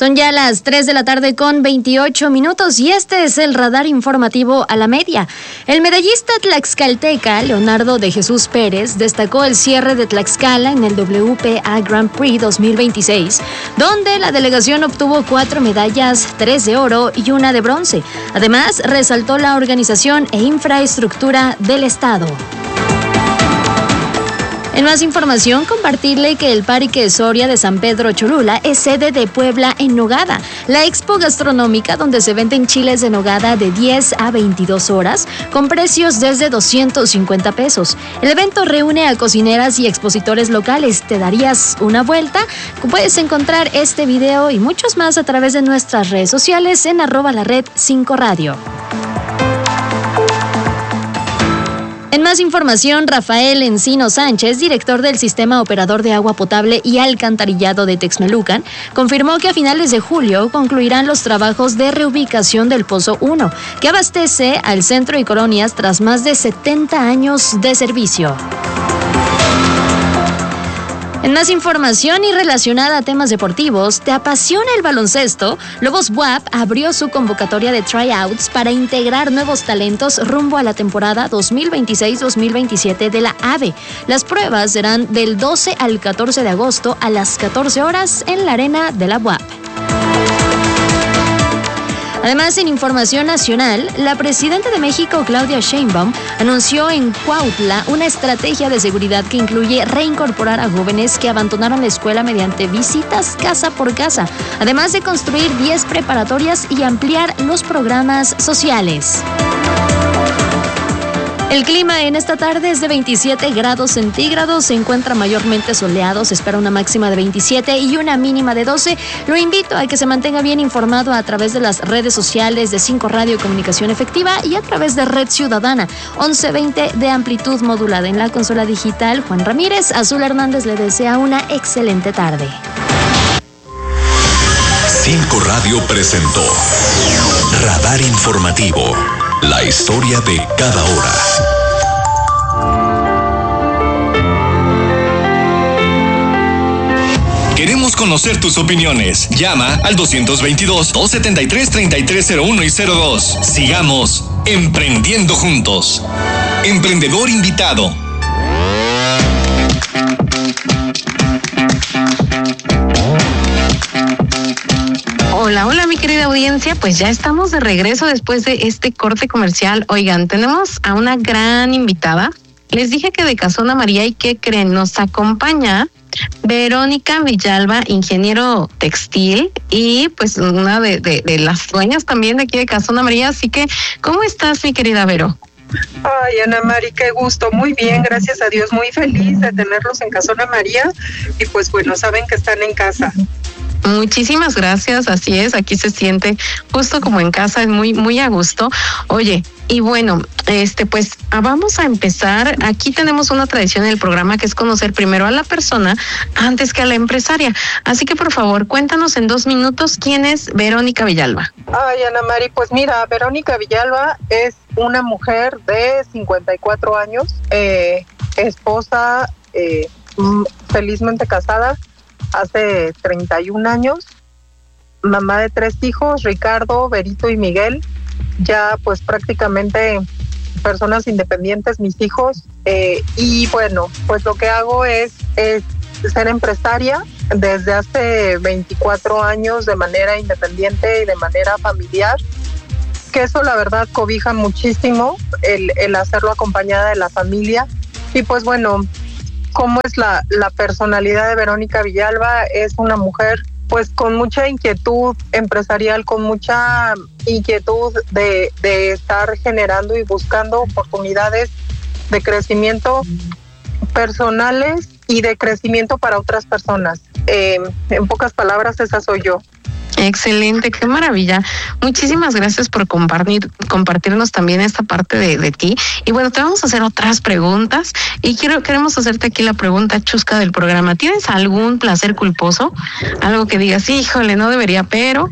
Son ya las 3 de la tarde con 28 minutos y este es el radar informativo a la media. El medallista tlaxcalteca Leonardo de Jesús Pérez destacó el cierre de Tlaxcala en el WPA Grand Prix 2026, donde la delegación obtuvo 4 medallas, 3 de oro y 1 de bronce. Además, resaltó la organización e infraestructura del estado. En más información, compartirle que el Parque Soria de San Pedro Cholula es sede de Puebla en Nogada, la expo gastronómica donde se venden chiles de nogada de 10 a 22 horas con precios desde 250 pesos. El evento reúne a cocineras y expositores locales. ¿Te darías una vuelta? Puedes encontrar este video y muchos más a través de nuestras redes sociales en @lared5radio. En más información, Rafael Encino Sánchez, director del Sistema Operador de Agua Potable y Alcantarillado de Texmelucan, confirmó que a finales de julio concluirán los trabajos de reubicación del Pozo 1, que abastece al centro y colonias tras más de 70 años de servicio. En más información y relacionada a temas deportivos, ¿te apasiona el baloncesto? Lobos BUAP abrió su convocatoria de tryouts para integrar nuevos talentos rumbo a la temporada 2026-2027 de la AVE. Las pruebas serán del 12 al 14 de agosto a las 14 horas en la arena de la BUAP. Además, en información nacional, la presidenta de México, Claudia Sheinbaum, anunció en Cuautla una estrategia de seguridad que incluye reincorporar a jóvenes que abandonaron la escuela mediante visitas casa por casa, además de construir 10 preparatorias y ampliar los programas sociales. El clima en esta tarde es de 27 grados centígrados, se encuentra mayormente soleado, se espera una máxima de 27 y una mínima de 12. Lo invito a que se mantenga bien informado a través de las redes sociales de 5 Radio Comunicación Efectiva y a través de Red Ciudadana, 1120 de amplitud modulada. En la consola digital, Juan Ramírez, Azul Hernández le desea una excelente tarde. 5 Radio presentó Radar Informativo. La historia de cada hora. Queremos conocer tus opiniones. Llama al 222-273-3301 y 02. Sigamos emprendiendo juntos. Emprendedor invitado. Hola mi querida audiencia, pues ya estamos de regreso después de este corte comercial. Oigan, tenemos a una gran invitada. Les dije que de Casona María, y ¿qué creen? Nos acompaña Verónica Villalba, ingeniero textil y pues una de las dueñas también de aquí de Casona María. Así que, ¿cómo estás, mi querida Vero? Ay, Ana Mari, qué gusto, muy bien, gracias a Dios, muy feliz de tenerlos en Casona María y pues bueno, saben que están en casa. Muchísimas gracias, así es, aquí se siente justo como en casa, es muy a gusto. Oye, y bueno, pues vamos a empezar. Aquí tenemos una tradición en el programa que es conocer primero a la persona antes que a la empresaria. Así que por favor, cuéntanos en 2 minutos quién es Verónica Villalba. Ay, Ana Mari, pues mira, Verónica Villalba es una mujer de 54 años, esposa, felizmente casada hace 31 años, mamá de 3 hijos, Ricardo, Berito y Miguel, ya pues prácticamente personas independientes, mis hijos, y bueno, pues lo que hago es ser empresaria desde hace 24 años de manera independiente y de manera familiar, que eso la verdad cobija muchísimo el hacerlo acompañada de la familia. Y pues bueno, ¿cómo es la personalidad de Verónica Villalba? Es una mujer pues con mucha inquietud empresarial, con mucha inquietud de estar generando y buscando oportunidades de crecimiento personales y de crecimiento para otras personas. En pocas palabras, esa soy yo. Excelente, qué maravilla. Muchísimas gracias por compartirnos también esta parte de ti. Y bueno, te vamos a hacer otras preguntas y queremos hacerte aquí la pregunta chusca del programa. ¿Tienes algún placer culposo? Algo que digas, híjole, no debería, pero...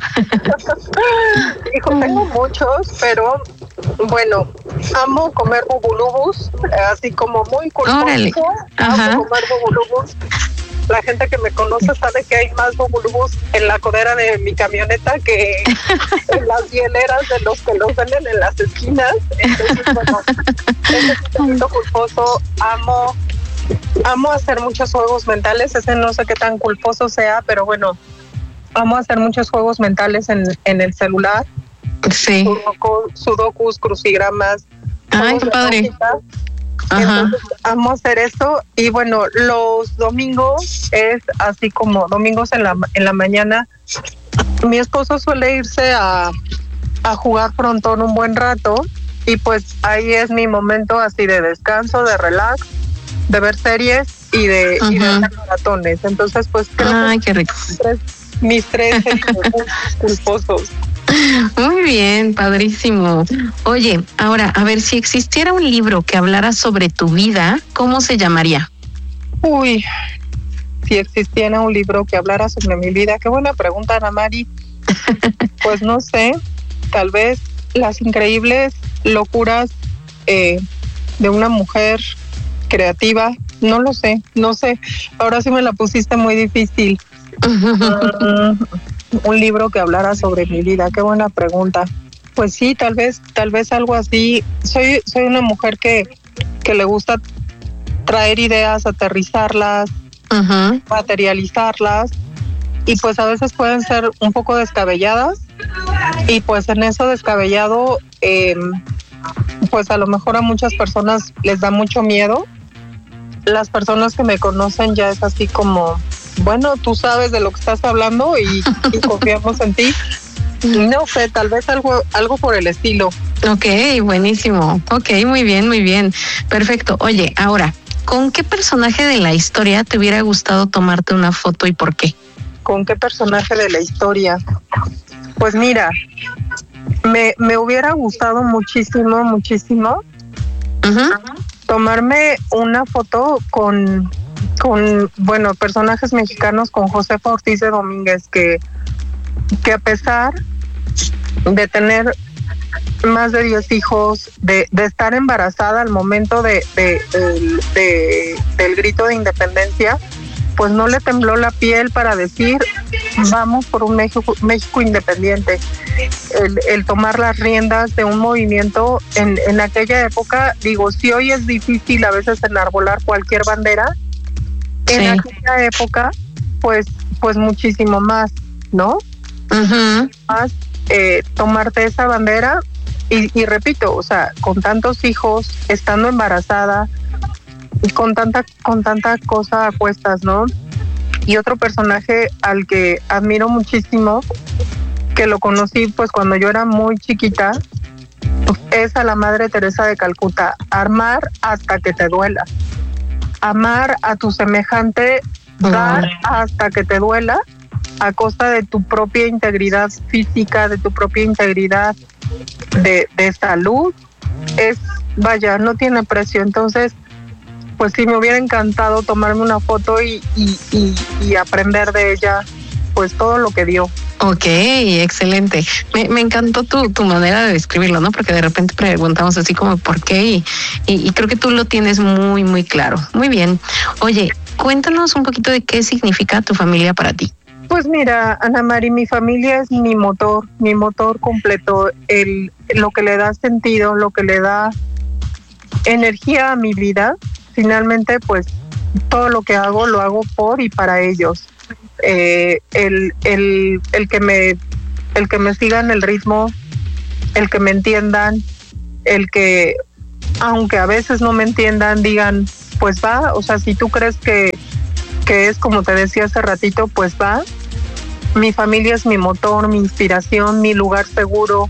Hijo, tengo muchos, pero bueno, amo comer bubulubus, así como muy culposo. Órale. Amo comer bubulubus. La gente que me conoce sabe que hay más bubulubus en la codera de mi camioneta que en las hieleras de los que los venden en las esquinas. Entonces, bueno, ese sentimiento culposo, amo hacer muchos juegos mentales. Ese no sé qué tan culposo sea, pero bueno, amo hacer muchos juegos mentales en el celular. Sí. Sudokus, crucigramas. Ay, qué padre. Entonces, amo hacer eso. Y bueno, los domingos es así como domingos en la mañana. Mi esposo suele irse a jugar frontón un buen rato. Y pues ahí es mi momento así de descanso, de relax, de ver series y de hacer maratones. Entonces, pues creo que qué rico. Mis tres culposos. Muy bien, padrísimo. Oye, ahora, a ver, si existiera un libro que hablara sobre tu vida, ¿cómo se llamaría? Uy, si existiera un libro que hablara sobre mi vida, qué buena pregunta, Ana Mari. Pues no sé, tal vez las increíbles locuras de una mujer creativa, no lo sé. Ahora sí me la pusiste muy difícil. Un libro que hablara sobre mi vida, qué buena pregunta. Pues sí, tal vez algo así. Soy una mujer que le gusta traer ideas, aterrizarlas, materializarlas, y pues a veces pueden ser un poco descabelladas, y pues en eso descabellado pues a lo mejor a muchas personas les da mucho miedo. Las personas que me conocen ya es así como, bueno, tú sabes de lo que estás hablando y confiamos en ti. No sé, tal vez algo por el estilo. Ok, buenísimo. Ok, muy bien. Perfecto. Oye, ahora, ¿con qué personaje de la historia te hubiera gustado tomarte una foto y por qué? ¿Con qué personaje de la historia? Pues mira, me hubiera gustado muchísimo tomarme una foto con bueno, personajes mexicanos, con Josefa Ortiz de Domínguez, que a pesar de tener más de 10 hijos, de estar embarazada al momento del grito de independencia, pues no le tembló la piel para decir, vamos por un México independiente. El tomar las riendas de un movimiento en aquella época, digo, si hoy es difícil a veces enarbolar cualquier bandera, en aquella época, pues muchísimo más, ¿no? Más tomarte esa bandera y repito, o sea, con tantos hijos, estando embarazada y con tanta cosa a cuestas, ¿no? Y otro personaje al que admiro muchísimo, que lo conocí pues cuando yo era muy chiquita, es a la Madre Teresa de Calcuta. Amar hasta que te duela. Amar a tu semejante, dar hasta que te duela, a costa de tu propia integridad física, de tu propia integridad de salud, vaya, no tiene precio. Entonces, pues sí, me hubiera encantado tomarme una foto y aprender de ella, pues todo lo que dio. Ok, excelente. Me encantó tu manera de describirlo, ¿no? Porque de repente preguntamos así como por qué y creo que tú lo tienes muy, muy claro. Muy bien. Oye, cuéntanos un poquito de qué significa tu familia para ti. Pues mira, Ana Mari, mi familia es mi motor completo, lo que le da sentido, lo que le da energía a mi vida. Finalmente, pues todo lo que hago, lo hago por y para ellos. El que me sigan el ritmo, el que me entiendan, el que, aunque a veces no me entiendan, digan, pues va, o sea, si tú crees que es como te decía hace ratito, pues va. Mi familia es mi motor, mi inspiración, mi lugar seguro,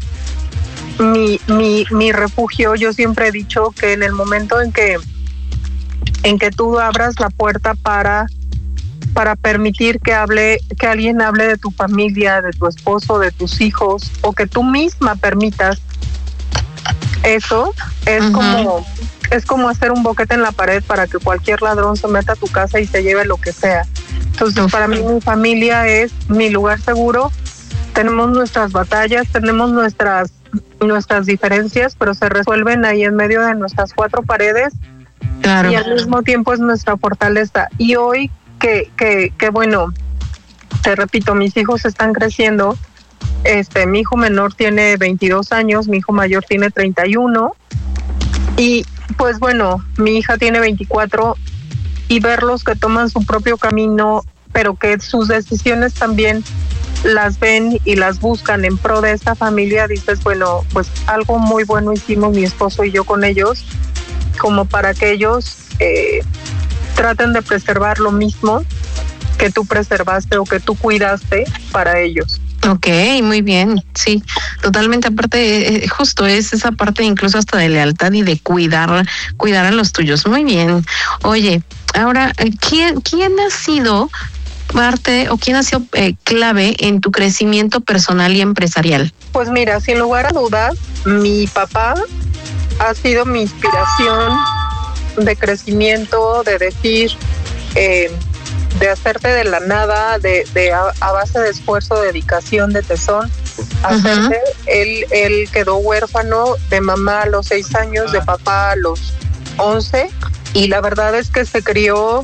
mi refugio. Yo siempre he dicho que en el momento en que tú abras la puerta para permitir que alguien hable de tu familia, de tu esposo, de tus hijos, o que tú misma permitas eso, es como hacer un boquete en la pared para que cualquier ladrón se meta a tu casa y se lleve lo que sea. Entonces, para mí, mi familia es mi lugar seguro. Tenemos nuestras batallas, tenemos nuestras diferencias, pero se resuelven ahí en medio de nuestras cuatro paredes. Claro. Y al mismo tiempo es nuestra fortaleza. Y hoy que bueno, te repito, mis hijos están creciendo. Mi hijo menor tiene 22 años, mi hijo mayor tiene 31 y pues bueno, mi hija tiene 24 y verlos que toman su propio camino, pero que sus decisiones también las ven y las buscan en pro de esta familia, dices, bueno, pues algo muy bueno hicimos mi esposo y yo con ellos, como para que ellos traten de preservar lo mismo que tú preservaste o que tú cuidaste para ellos. Ok, muy bien, sí, totalmente. Aparte, justo es esa parte incluso hasta de lealtad y de cuidar a los tuyos. Muy bien. Oye, ahora, ¿quién ha sido parte o quién ha sido clave en tu crecimiento personal y empresarial? Pues mira, sin lugar a dudas, mi papá ha sido mi inspiración de crecimiento, de decir, de hacerte de la nada, a base de esfuerzo, dedicación, de tesón, hacerte. Él quedó huérfano de mamá a los 6 años, de papá a los 11, y la verdad es que se crió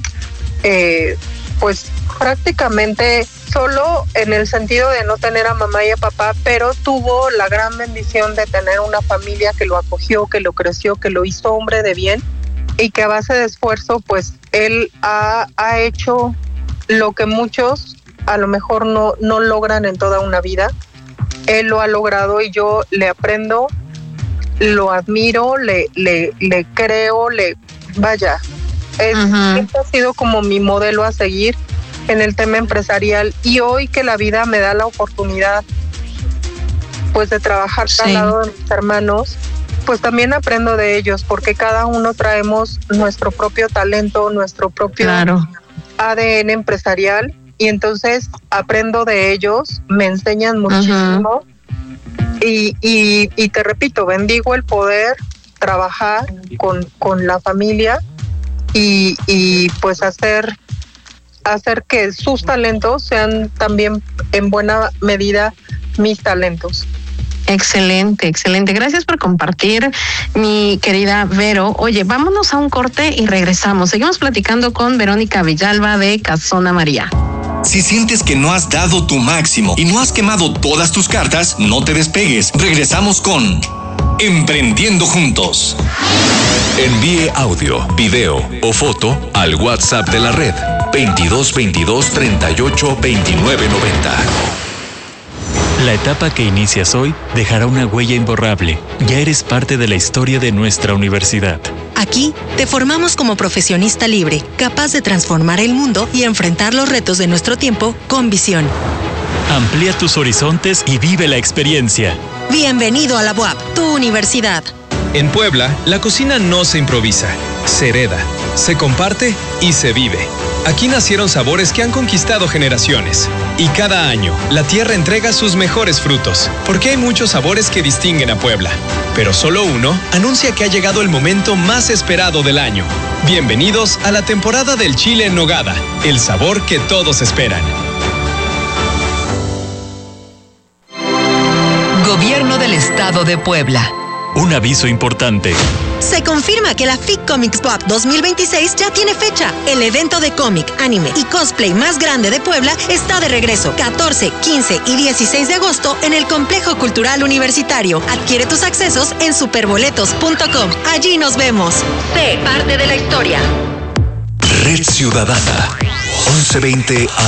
pues prácticamente solo en el sentido de no tener a mamá y a papá, pero tuvo la gran bendición de tener una familia que lo acogió, que lo creció, que lo hizo hombre de bien, y que a base de esfuerzo pues él ha hecho lo que muchos a lo mejor no logran en toda una vida. Él lo ha logrado y yo le aprendo, lo admiro, le creo, vaya, este ha sido como mi modelo a seguir en el tema empresarial, y hoy que la vida me da la oportunidad pues de trabajar al lado de mis hermanos, pues también aprendo de ellos, porque cada uno traemos nuestro propio talento, nuestro propio ADN empresarial, y entonces aprendo de ellos, me enseñan muchísimo, y te repito, bendigo el poder trabajar con la familia y pues hacer que sus talentos sean también en buena medida mis talentos. Excelente, excelente. Gracias por compartir, mi querida Vero. Oye, vámonos a un corte y regresamos. Seguimos platicando con Verónica Villalba de Casona María. Si sientes que no has dado tu máximo y no has quemado todas tus cartas, no te despegues. Regresamos con Emprendiendo Juntos. Envíe audio, video o foto al WhatsApp de la red 2222 38 29 90. La etapa que inicias hoy dejará una huella imborrable. Ya eres parte de la historia de nuestra universidad. Aquí te formamos como profesionista libre, capaz de transformar el mundo y enfrentar los retos de nuestro tiempo con visión. Amplía tus horizontes y vive la experiencia. Bienvenido a la UAP, tu universidad. En Puebla, la cocina no se improvisa, se hereda, se comparte y se vive. Aquí nacieron sabores que han conquistado generaciones. Y cada año, la tierra entrega sus mejores frutos, porque hay muchos sabores que distinguen a Puebla. Pero solo uno anuncia que ha llegado el momento más esperado del año. Bienvenidos a la temporada del chile en nogada, el sabor que todos esperan. Gobierno del Estado de Puebla. Un aviso importante. Se confirma que la FIC Comics Pop 2026 ya tiene fecha. El evento de cómic, anime y cosplay más grande de Puebla está de regreso 14, 15 y 16 de agosto en el Complejo Cultural Universitario. Adquiere tus accesos en superboletos.com. Allí nos vemos. Sé parte de la historia. Red Ciudadana 1120